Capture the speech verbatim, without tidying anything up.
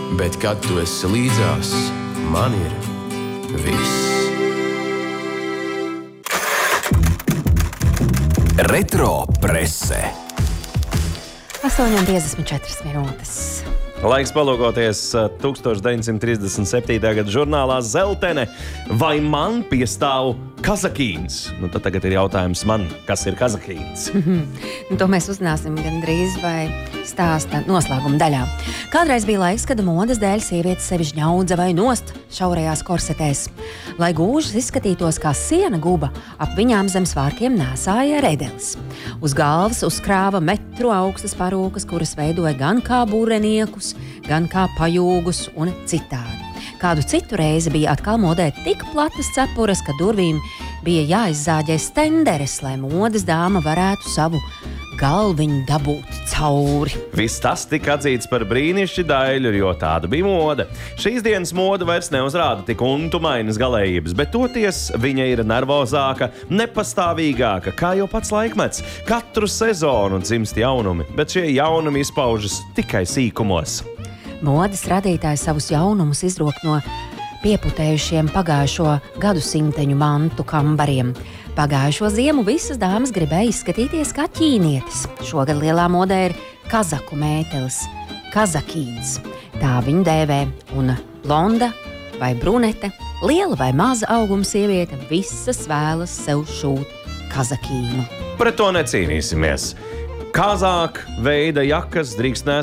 Bet, kad tu esi līdzās, man ir viss. Retro prese. astoņi piecdesmit četras minūtes. Laiks palūkoties deviņdesmit deviņsimt trīsdesmit septītā gada žurnālā Zeltene. Vai man piestāv Kazahīns? Nu, tad tagad ir jautājums man, kas ir Kazahīns? Nu, to mēs uzzināsim gandrīz vai stāsta noslēguma daļā. Kādreiz bija laiks, kad modes dēļ sievietes sevi žņaudza vai nost šaurajās korsetēs. Lai gūžas izskatītos kā siena guba, ap viņām zem svārkiem nēsāja redelis. Uz galvas uzkrāva metru augstas parūkas, kuras veidoja gan kā būreniekus, gan kā pajūgus un citādi. Kādu citu reizi bija atkal modē tik platas cepures, ka durvīm bija jāizzāģē stenderes, lai modes dāma varētu savu galviņu dabūt cauri. Viss tas tika atzīts par brīnišķi daļu, jo tāda bija mode. Šīs dienas moda vairs neuzrāda tik untumainas galējības, bet toties viņa ir nervozāka, nepastāvīgāka, kā jau pats laikmets. Katru sezonu dzimst jaunumi, bet šie jaunumi izpaužas tikai sīkumos. Modes radītāji savus jaunumus izrok no pieputējušiem pagājušo gadsimteņu mantu kambariem. Pagājušo ziemu visas dāmas gribēja izskatīties kā ķīnietis. Šogad lielā modē ir kazaku mētelis, Kazahīns. Tā viņu dēvē, un blonda vai brunete, liela vai maza auguma sieviete, visas vēlas sev šūt Kazahīnu. Pret to necīnīsimies. Kazāk veida jakas drīkst nēst